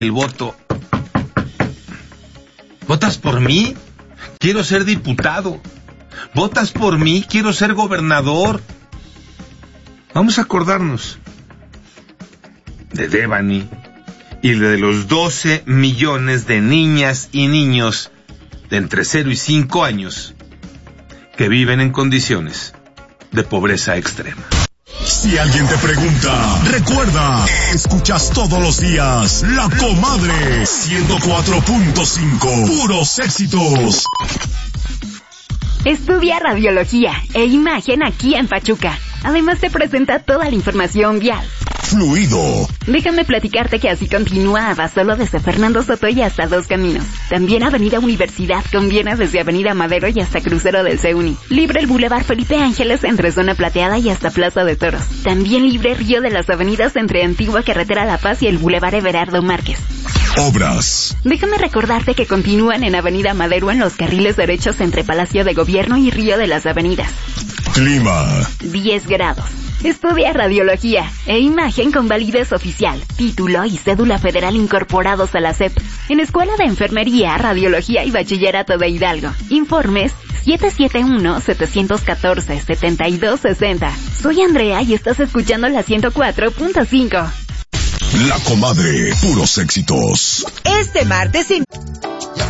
el voto. ¿Votas por mí? Quiero ser diputado. ¿Votas por mí? Quiero ser gobernador. Vamos a acordarnos de Devani y de los 12 millones de niñas y niños de entre 0 y 5 años que viven en condiciones de pobreza extrema. Si alguien te pregunta, recuerda, escuchas todos los días La Comadre 104.5, puros éxitos. Estudia radiología e imagen aquí en Pachuca. Además te presenta toda la información vial. Fluido. Déjame platicarte que así continúa solo desde Fernando Soto y hasta Dos Caminos. También Avenida Universidad conviene desde Avenida Madero y hasta Crucero del CEUNI. Libre el Boulevard Felipe Ángeles entre Zona Plateada y hasta Plaza de Toros. También libre Río de las Avenidas entre Antigua Carretera La Paz y el Boulevard Everardo Márquez. Obras. Déjame recordarte que continúan en Avenida Madero en los carriles derechos entre Palacio de Gobierno y Río de las Avenidas. Clima. 10 grados. Estudia radiología e imagen con validez oficial, título y cédula federal incorporados a la SEP. En Escuela de Enfermería, Radiología y Bachillerato de Hidalgo. Informes 771-714-7260. Soy Andrea y estás escuchando la 104.5. La Comadre, puros éxitos. Este martes